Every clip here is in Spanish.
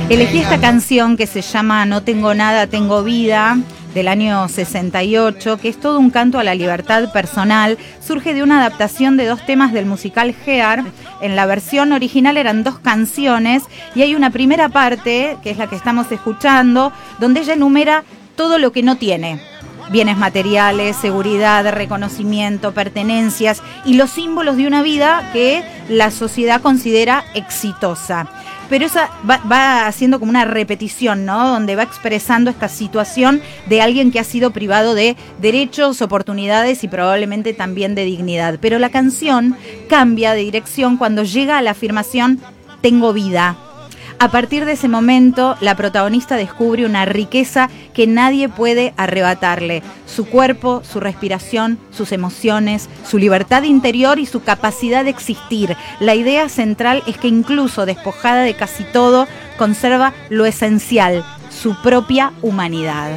Elegí esta canción que se llama No tengo nada, tengo vida, del año 68, que es todo un canto a la libertad personal. Surge de una adaptación de 2 temas del musical Hair. En la versión original eran 2 canciones y hay una primera parte, que es la que estamos escuchando, donde ella enumera todo lo que no tiene. Bienes materiales, seguridad, reconocimiento, pertenencias y los símbolos de una vida que la sociedad considera exitosa. Pero esa va haciendo como una repetición, ¿no? Donde va expresando esta situación de alguien que ha sido privado de derechos, oportunidades y probablemente también de dignidad. Pero la canción cambia de dirección cuando llega a la afirmación tengo vida. A partir de ese momento, la protagonista descubre una riqueza que nadie puede arrebatarle. Su cuerpo, su respiración, sus emociones, su libertad interior y su capacidad de existir. La idea central es que incluso despojada de casi todo, conserva lo esencial, su propia humanidad.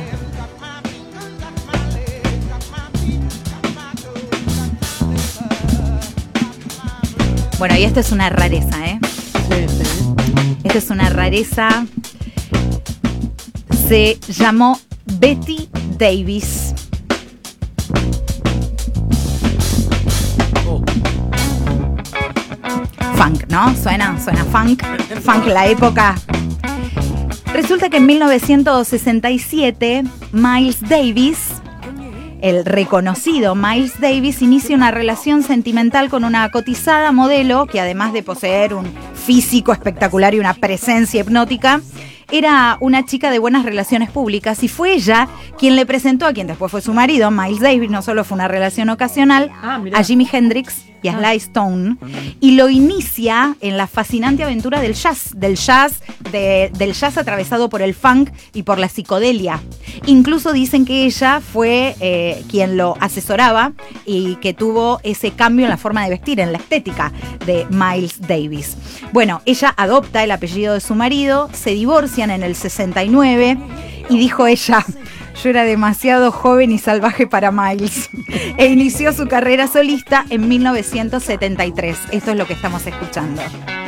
Bueno, y esta es una rareza, ¿eh? Sí. Esta es una rareza. Se llamó Betty Davis. Funk, ¿no? Suena funk. Funk la época. Resulta que en 1967 Miles Davis, el reconocido Miles Davis, inicia una relación sentimental con una cotizada modelo que, además de poseer un físico espectacular y una presencia hipnótica, era una chica de buenas relaciones públicas y fue ella quien le presentó a quien después fue su marido, Miles Davis. No solo fue una relación ocasional, a Jimi Hendrix y a Sly Stone, y lo inicia en la fascinante aventura del jazz atravesado por el funk y por la psicodelia. Incluso dicen que ella fue quien lo asesoraba y que tuvo ese cambio en la forma de vestir, en la estética de Miles Davis. Bueno, ella adopta el apellido de su marido, se divorcian en el 69 y dijo ella: yo era demasiado joven y salvaje para Miles. E inició su carrera solista en 1973. Esto es lo que estamos escuchando.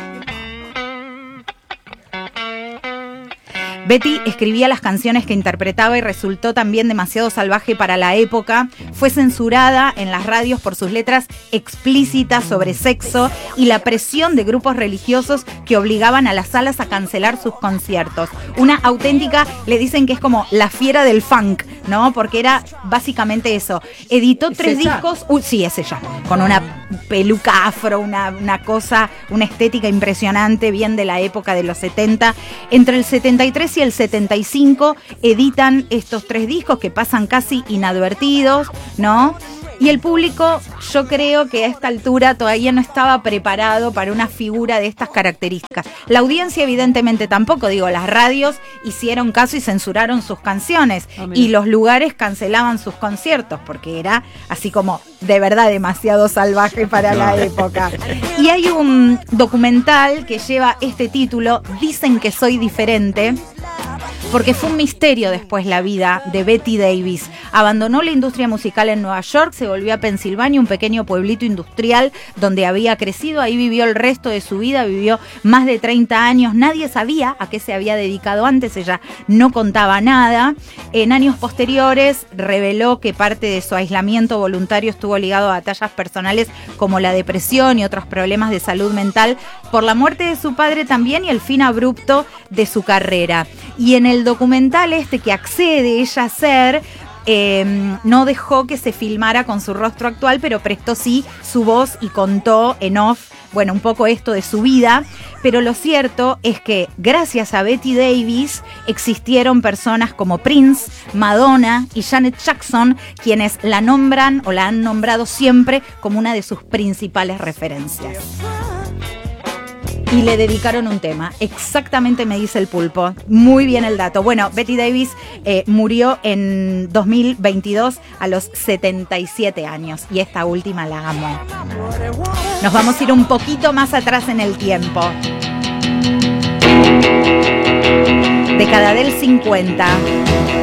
Betty escribía las canciones que interpretaba y resultó también demasiado salvaje para la época. Fue censurada en las radios por sus letras explícitas sobre sexo y la presión de grupos religiosos que obligaban a las salas a cancelar sus conciertos. Una auténtica, le dicen que es como la fiera del funk, ¿no? Porque era básicamente eso. Editó 3 discos. Sí, es ella. Con una peluca afro, una cosa, una estética impresionante, bien de la época de los 70. Entre el 73 y el 75 editan estos 3 discos que pasan casi inadvertidos, ¿no? Y el público, yo creo que a esta altura todavía no estaba preparado para una figura de estas características. La audiencia evidentemente tampoco, las radios hicieron caso y censuraron sus canciones y los lugares cancelaban sus conciertos porque era así como de verdad demasiado salvaje para la época. Y hay un documental que lleva este título, Dicen que soy diferente, porque fue un misterio después la vida de Betty Davis. Abandonó la industria musical en Nueva York, se volvió a Pensilvania, un pequeño pueblito industrial donde había crecido. Ahí vivió el resto de su vida, vivió más de 30 años. Nadie sabía a qué se había dedicado antes, ella no contaba nada. En años posteriores reveló que parte de su aislamiento voluntario estuvo ligado a batallas personales como la depresión y otros problemas de salud mental, por la muerte de su padre también y el fin abrupto de su carrera. Y en el documental que accede ella a ser, no dejó que se filmara con su rostro actual, pero prestó sí su voz y contó en off, un poco esto de su vida. Pero lo cierto es que gracias a Betty Davis existieron personas como Prince, Madonna y Janet Jackson, quienes la nombran o la han nombrado siempre como una de sus principales referencias. Y le dedicaron un tema. Exactamente, me dice el pulpo. Muy bien el dato. Bueno, Betty Davis murió en 2022 a los 77 años. Y esta última la amo. Nos vamos a ir un poquito más atrás en el tiempo. Década del 50.